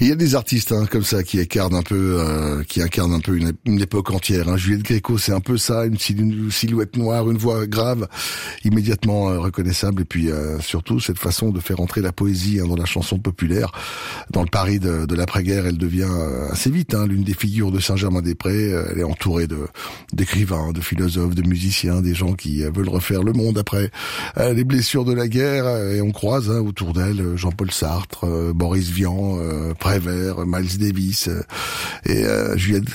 Il y a des artistes comme ça qui incarnent un peu, une époque entière. Juliette Gréco, c'est un peu ça, une silhouette noire, une voix grave, immédiatement reconnaissable, et puis surtout cette façon de faire entrer la poésie dans la chanson populaire. Dans le Paris de l'après-guerre, elle devient assez vite l'une des figures de Saint-Germain-des-Prés. Elle est entourée d'écrivains, de philosophes, de musiciens, des gens qui veulent refaire le monde après les blessures de la guerre, et on croise autour d'elle Jean-Paul Sartre, Boris Vian, Prévert, Miles Davis, et Juliette